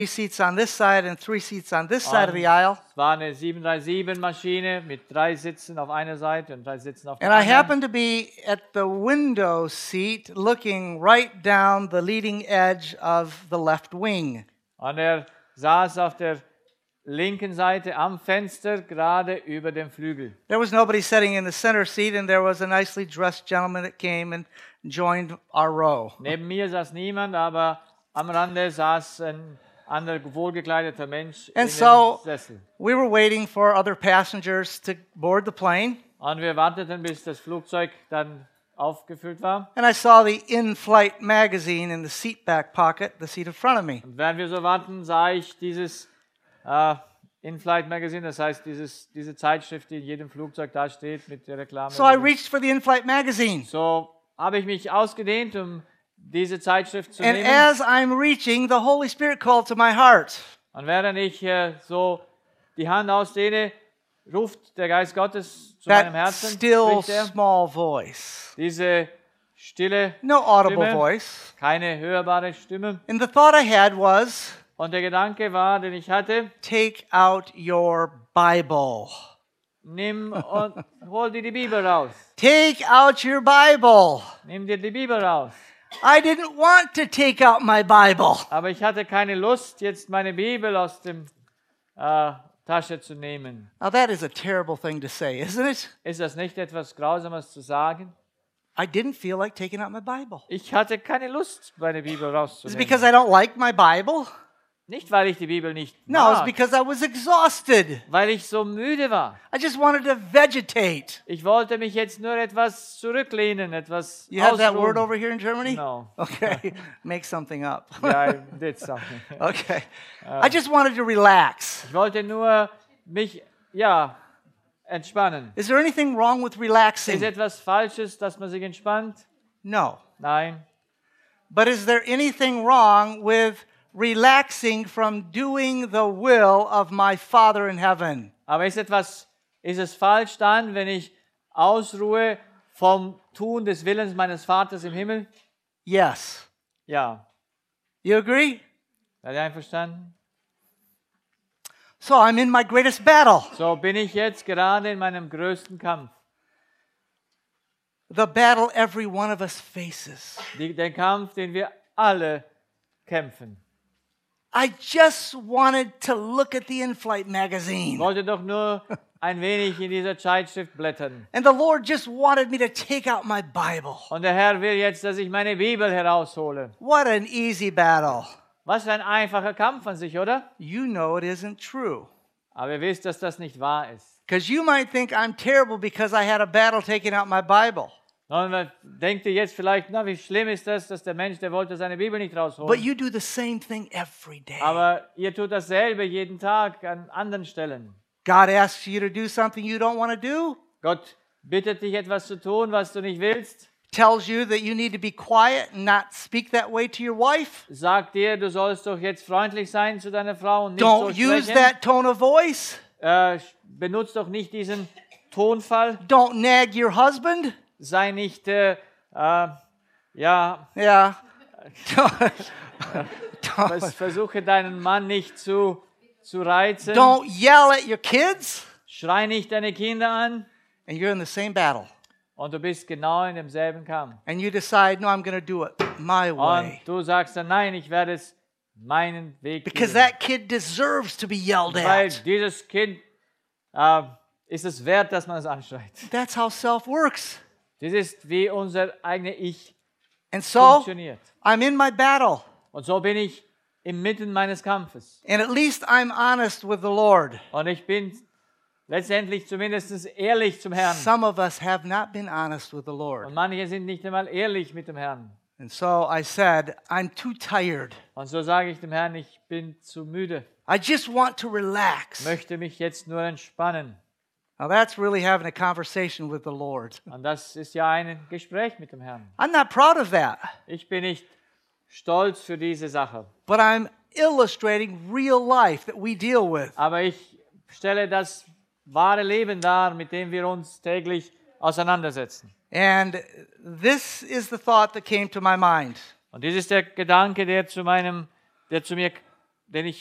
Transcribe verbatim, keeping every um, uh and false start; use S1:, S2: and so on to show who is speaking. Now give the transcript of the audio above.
S1: Three seats on this side and three seats on this side of the aisle.
S2: Es war eine sieben drei sieben Maschine mit drei Sitzen auf einer Seite und drei Sitzen auf der
S1: And I
S2: anderen.
S1: happened to be at the window seat looking right down the leading edge of the left wing.
S2: Und er saß auf der linken Seite am Fenster, gerade über dem Flügel.
S1: There was nobody sitting in the center seat, and there was a nicely dressed gentleman that came and joined our row.
S2: Neben mir saß niemand, aber am Rande saß ein anderer wohlgekleideter Mensch
S1: And
S2: in
S1: so
S2: dem Sessel.
S1: we were waiting for other passengers to board the plane,
S2: Und wir warteten, bis das Flugzeug dann aufgefüllt war.
S1: and I saw the in-flight magazine in the seat back pocket, the seat in front of me.
S2: Und während wir so warten, sah ich dieses äh, In-Flight Magazine, das heißt dieses, diese Zeitschrift, die in jedem Flugzeug da steht mit der Reklame.
S1: So I reached for the in-flight magazine.
S2: So habe ich mich ausgedehnt, um diese Zeitschrift zu
S1: And
S2: nehmen.
S1: as I'm reaching, the Holy Spirit called to my heart.
S2: Und während ich äh, so die Hand ausdehne, ruft der Geist Gottes zu meinem
S1: That
S2: Herzen.
S1: still
S2: spricht er.
S1: small voice.
S2: Diese stille,
S1: No audible
S2: Stimme.
S1: voice.
S2: keine hörbare Stimme.
S1: And the thought I had was,
S2: Und der Gedanke war, den ich hatte,
S1: take out your Bible.
S2: nimm und hol dir die Bibel raus.
S1: Take out your Bible.
S2: Nimm dir die Bibel raus.
S1: I didn't want to take out my Bible.
S2: Aber ich hatte keine Lust, jetzt meine Bibel aus dem äh, Tasche zu nehmen.
S1: Now that is a terrible thing to say, isn't it?
S2: Ist das nicht etwas Grausames zu sagen?
S1: I didn't feel like taking out my Bible.
S2: Ich hatte keine Lust, meine Bibel
S1: Is it
S2: rauszunehmen.
S1: because I don't like my Bible?
S2: Nicht, weil ich die Bibel nicht
S1: No, it's
S2: mag,
S1: because I was exhausted.
S2: weil ich so müde war.
S1: I just wanted to vegetate.
S2: Ich wollte mich jetzt nur etwas zurücklehnen, etwas
S1: You have that word
S2: ausruhen.
S1: over here in Germany?
S2: No.
S1: Okay, make something up.
S2: Yeah, I did something.
S1: Okay. I just wanted to relax.
S2: Ich wollte nur mich, ja, entspannen.
S1: Is there anything wrong with
S2: Ist
S1: relaxing?
S2: etwas Falsches, dass man sich entspannt?
S1: No.
S2: Nein.
S1: But is there anything wrong with relaxing from doing the will of my Father in heaven?
S2: Aber ist etwas, ist es falsch dann, wenn ich ausruhe vom Tun des Willens meines Vaters im Himmel?
S1: Yes.
S2: Ja.
S1: You agree?
S2: Seid ihr einverstanden?
S1: So I'm in my greatest battle.
S2: So bin ich jetzt gerade in meinem größten Kampf.
S1: The battle every one of us faces.
S2: Die, den Kampf, den wir alle kämpfen.
S1: I just wanted to look at the in-flight
S2: Ich
S1: magazine.
S2: wollte doch nur ein wenig in dieser Zeitschrift blättern.
S1: And the Lord just wanted me to take out my Bible.
S2: Und der Herr will jetzt, dass ich meine Bibel heraushole.
S1: What an easy battle.
S2: Was für ein einfacher Kampf an sich, oder?
S1: You know it isn't true.
S2: Aber ihr wisst, dass das nicht wahr ist.
S1: Because you might think I'm terrible because I had a battle taking out my Bible.
S2: Und denkt ihr jetzt vielleicht, na, wie schlimm ist das, dass der Mensch, der wollte seine Bibel nicht
S1: But
S2: rausholen.
S1: you do the same thing every day.
S2: Aber ihr tut dasselbe jeden Tag an anderen Stellen.
S1: God asks you to do something you don't want to do,
S2: Gott bittet dich, etwas zu tun, was du nicht willst.
S1: tells you that you need to be quiet and not speak that way to your wife.
S2: Sagt dir, du sollst doch jetzt freundlich sein zu deiner Frau und nicht
S1: Don't
S2: so
S1: use
S2: sprechen.
S1: that tone of voice.
S2: Äh, benutzt doch nicht diesen Tonfall.
S1: Don't nag your husband.
S2: Sei nicht, äh, äh, ja,
S1: Yeah. Don't,
S2: vers
S1: don't,
S2: versuche deinen Mann nicht zu, zu reizen.
S1: don't yell at your kids.
S2: Schrei nicht deine Kinder an.
S1: And you're in the same battle.
S2: Und du bist genau in demselben Kampf.
S1: And you decide, no, I'm going to do it my
S2: Und
S1: way.
S2: du sagst dann, nein, ich werde es meinen Weg
S1: Because
S2: gehen.
S1: that kid deserves to be yelled
S2: Weil
S1: at.
S2: dieses Kind äh, ist es wert, dass man es anschreit.
S1: That's how self works.
S2: Das ist, wie unser eigenes Ich
S1: And so
S2: funktioniert.
S1: I'm in my battle.
S2: Und so bin ich inmitten meines Kampfes.
S1: And at least I'm honest with the Lord.
S2: Und ich bin letztendlich zumindest ehrlich zum Herrn.
S1: Some of us have not been honest with the
S2: Und
S1: Lord.
S2: manche sind nicht einmal ehrlich mit dem Herrn.
S1: And so I said, I'm too tired.
S2: Und so sage ich dem Herrn, ich bin zu müde.
S1: I just want to relax.
S2: Möchte mich jetzt nur entspannen.
S1: Now that's really having a conversation with the Lord.
S2: Und das ist ja ein Gespräch mit dem Herrn.
S1: I'm not proud of that,
S2: Ich bin nicht stolz für diese Sache.
S1: but I'm illustrating real life that we deal with.
S2: Aber ich stelle das wahre Leben dar, mit dem wir uns täglich auseinandersetzen.
S1: And this is the thought that came to my mind.
S2: Und dies ist der Gedanke, der zu meinem, der zu mir den ich